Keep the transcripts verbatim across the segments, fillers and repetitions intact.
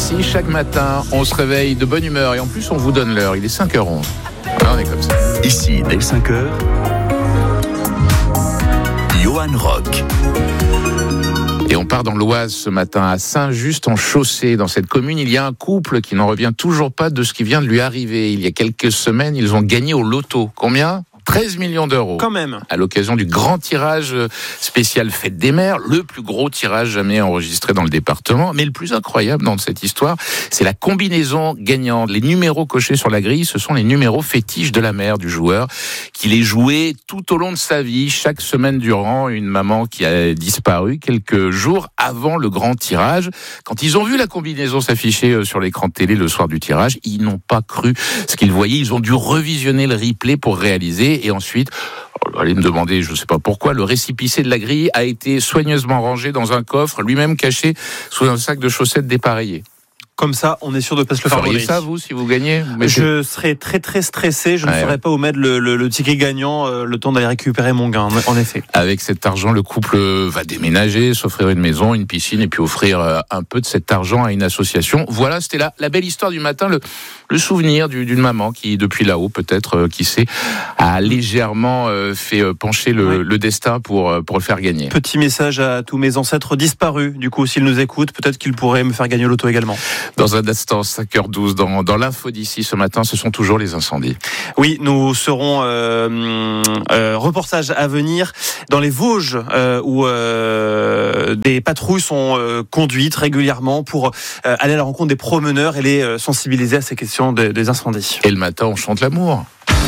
Ici, chaque matin, on se réveille de bonne humeur et en plus, on vous donne l'heure. Il est cinq heures onze. Alors, on est comme ça. Ici, dès cinq heures, Johan Rock. Et on part dans l'Oise ce matin, à Saint-Just-en-Chaussée. Dans cette commune, il y a un couple qui n'en revient toujours pas de ce qui vient de lui arriver. Il y a quelques semaines, ils ont gagné au loto. Combien ? treize millions d'euros. Quand même. À l'occasion du grand tirage spécial Fête des Mères, le plus gros tirage jamais enregistré dans le département. Mais le plus incroyable dans cette histoire, c'est la combinaison gagnante. Les numéros cochés sur la grille, ce sont les numéros fétiches de la mère du joueur, qui les jouait tout au long de sa vie, chaque semaine durant. Une maman qui a disparu quelques jours avant le grand tirage. Quand ils ont vu la combinaison s'afficher sur l'écran de télé le soir du tirage, ils n'ont pas cru ce qu'ils voyaient. Ils ont dû revisionner le replay pour réaliser. Et ensuite, allez me demander, je ne sais pas pourquoi, le récipicé de la grille a été soigneusement rangé dans un coffre, lui-même caché sous un sac de chaussettes dépareillé. Comme ça, on est sûr de ne pas se le faire voler. Vous feriez ça, vous, si vous gagnez ? Mais je serais très très stressé, je ouais, ne saurais ouais. pas où mettre le, le, le ticket gagnant, euh, le temps d'aller récupérer mon gain, en effet. Avec cet argent, le couple va déménager, s'offrir une maison, une piscine, et puis offrir euh, un peu de cet argent à une association. Voilà, c'était la, la belle histoire du matin, le, le souvenir du, d'une maman qui, depuis là-haut, peut-être, euh, qui sait, a légèrement euh, fait euh, pencher le, ouais. le destin pour, euh, pour le faire gagner. Petit message à tous mes ancêtres disparus, du coup, s'ils nous écoutent, peut-être qu'ils pourraient me faire gagner l'auto également. Dans un instant, cinq heures douze, dans, dans l'info d'ici ce matin, ce sont toujours les incendies. Oui, nous serons euh, euh, reportage à venir dans les Vosges euh, où euh, des patrouilles sont euh, conduites régulièrement pour euh, aller à la rencontre des promeneurs et les euh, sensibiliser à ces questions de, des incendies. Et le matin, on chante l'amour.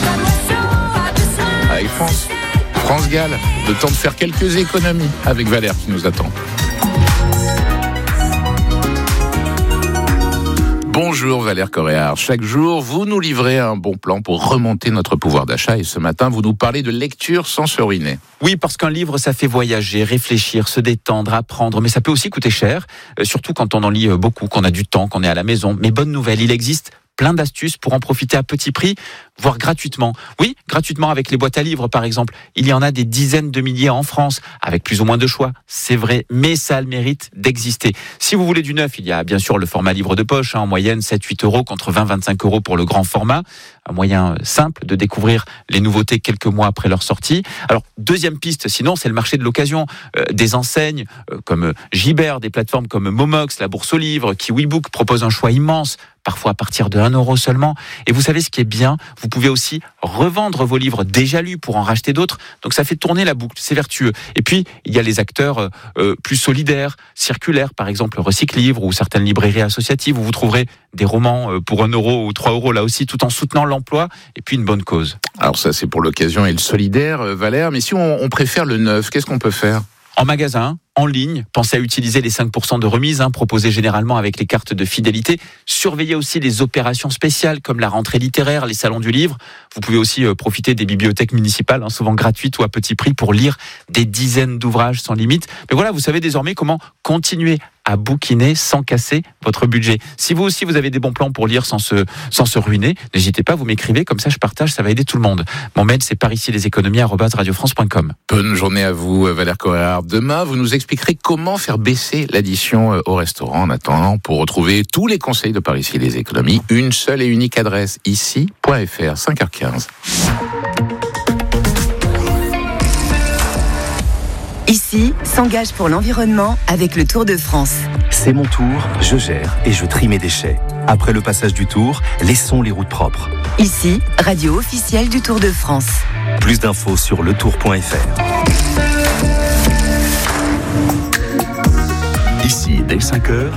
Avec France, France Gall, le temps de faire quelques économies avec Valère qui nous attend. Bonjour Valère Coréard. Chaque jour, vous nous livrez un bon plan pour remonter notre pouvoir d'achat et ce matin, vous nous parlez de lecture sans se ruiner. Oui, parce qu'un livre, ça fait voyager, réfléchir, se détendre, apprendre, mais ça peut aussi coûter cher, euh, surtout quand on en lit beaucoup, qu'on a du temps, qu'on est à la maison. Mais bonne nouvelle, il existe plein d'astuces pour en profiter à petit prix, voire gratuitement. Oui, gratuitement avec les boîtes à livres, par exemple. Il y en a des dizaines de milliers en France, avec plus ou moins de choix. C'est vrai, mais ça a le mérite d'exister. Si vous voulez du neuf, il y a bien sûr le format livre de poche, hein, en moyenne sept à huit euros contre vingt à vingt-cinq euros pour le grand format. Un moyen simple de découvrir les nouveautés quelques mois après leur sortie. Alors, deuxième piste, sinon, c'est le marché de l'occasion. Euh, des enseignes euh, comme Gibert, des plateformes comme Momox, la Bourse aux livres, KiwiBook proposent un choix immense, parfois à partir de un euro seulement. Et vous savez ce qui est bien, vous pouvez aussi revendre vos livres déjà lus pour en racheter d'autres. Donc ça fait tourner la boucle, c'est vertueux. Et puis, il y a les acteurs euh, plus solidaires, circulaires, par exemple Recycle Livre ou certaines librairies associatives où vous trouverez des romans euh, pour un euro ou trois euros là aussi, tout en soutenant l'emploi et puis une bonne cause. Alors ça, c'est pour l'occasion et le solidaire, euh, Valère. Mais si on, on préfère le neuf, qu'est-ce qu'on peut faire ? En magasin, en ligne, pensez à utiliser les cinq pour cent de remise hein, proposées généralement avec les cartes de fidélité. Surveillez aussi les opérations spéciales comme la rentrée littéraire, les salons du livre. Vous pouvez aussi euh, profiter des bibliothèques municipales, hein, souvent gratuites ou à petit prix, pour lire des dizaines d'ouvrages sans limite. Mais voilà, vous savez désormais comment continuer à bouquiner sans casser votre budget. Si vous aussi vous avez des bons plans pour lire sans se, sans se ruiner, n'hésitez pas, vous m'écrivez, comme ça je partage, ça va aider tout le monde. Mon mail c'est par ici les économies arobase radio france point com. Bonne journée à vous Valère Coréard. Demain vous nous expliquerez comment faire baisser l'addition au restaurant. En attendant, pour retrouver tous les conseils de par ici les économies, une seule et unique adresse, ici point f r, cinq heures quinze. Ici, s'engage pour l'environnement avec le Tour de France. C'est mon tour, je gère et je trie mes déchets. Après le passage du Tour, laissons les routes propres. Ici, radio officielle du Tour de France. Plus d'infos sur le tour point f r. Ici, dès cinq heures.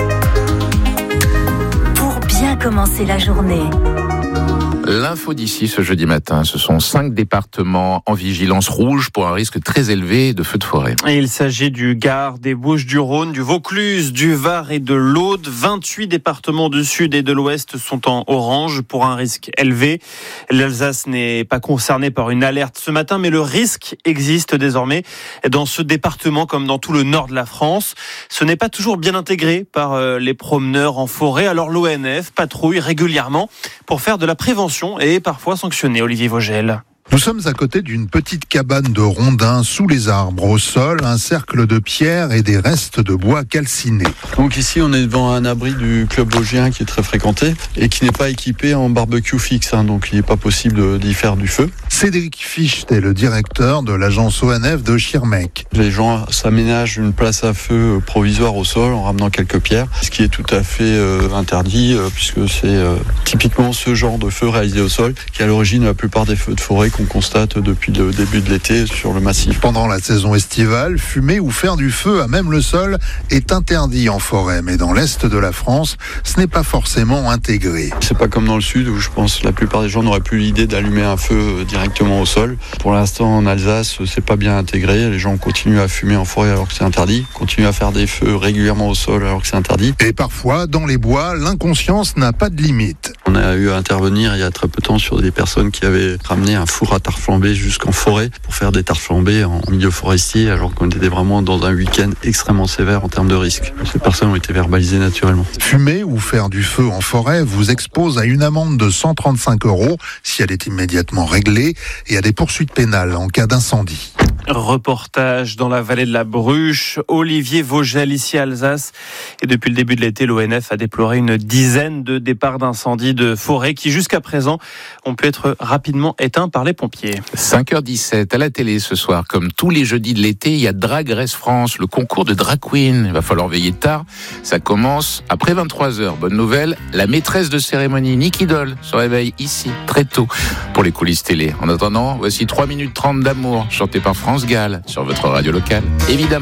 Pour bien commencer la journée. L'info d'ici ce jeudi matin, ce sont cinq départements en vigilance rouge pour un risque très élevé de feux de forêt. Et il s'agit du Gard, des Bouches-du-Rhône, du Vaucluse, du Var et de l'Aude. vingt-huit départements du Sud et de l'Ouest sont en orange pour un risque élevé. L'Alsace n'est pas concernée par une alerte ce matin, mais le risque existe désormais dans ce département comme dans tout le nord de la France. Ce n'est pas toujours bien intégré par les promeneurs en forêt, alors l'O N F patrouille régulièrement pour faire de la prévention et parfois sanctionner. Olivier Vogel. Nous sommes à côté d'une petite cabane de rondins sous les arbres. Au sol, un cercle de pierres et des restes de bois calcinés. Donc ici, on est devant un abri du club vosgien qui est très fréquenté et qui n'est pas équipé en barbecue fixe, hein, donc il n'est pas possible d'y faire du feu. Cédric Ficht est le directeur de l'agence O N F de Schirmeck. Les gens s'aménagent une place à feu provisoire au sol en ramenant quelques pierres, ce qui est tout à fait euh, interdit euh, puisque c'est euh, typiquement ce genre de feu réalisé au sol qui est à l'origine de la plupart des feux de forêt qu'on constate depuis le début de l'été sur le massif. Pendant la saison estivale, fumer ou faire du feu à même le sol est interdit en forêt, mais dans l'est de la France, ce n'est pas forcément intégré. C'est pas comme dans le sud où je pense que la plupart des gens n'auraient plus l'idée d'allumer un feu directement au sol. Pour l'instant, en Alsace, c'est pas bien intégré. Les gens continuent à fumer en forêt alors que c'est interdit, continuent à faire des feux régulièrement au sol alors que c'est interdit. Et parfois, dans les bois, l'inconscience n'a pas de limite. On a eu à intervenir il y a très peu de temps sur des personnes qui avaient ramené un four à tarte flambée jusqu'en forêt pour faire des tartes flambées en milieu forestier alors qu'on était vraiment dans un week-end extrêmement sévère en termes de risque. Ces personnes ont été verbalisées naturellement. Fumer ou faire du feu en forêt vous expose à une amende de cent trente-cinq euros si elle est immédiatement réglée et à des poursuites pénales en cas d'incendie. Reportage dans la vallée de la Bruche, Olivier Vogel ici à Alsace. Et depuis le début de l'été, l'O N F a déploré une dizaine de départs d'incendies de forêt qui jusqu'à présent ont pu être rapidement éteints par les pompiers. cinq heures dix-sept à la télé ce soir, comme tous les jeudis de l'été, il y a Drag Race France, le concours de drag queen. Il va falloir veiller tard. Ça commence après vingt-trois heures. Bonne nouvelle, la maîtresse de cérémonie Nicky Doll se réveille ici très tôt pour les coulisses télé. En attendant, voici trois minutes trente d'amour chanté par France Gall sur votre radio locale. Évidemment.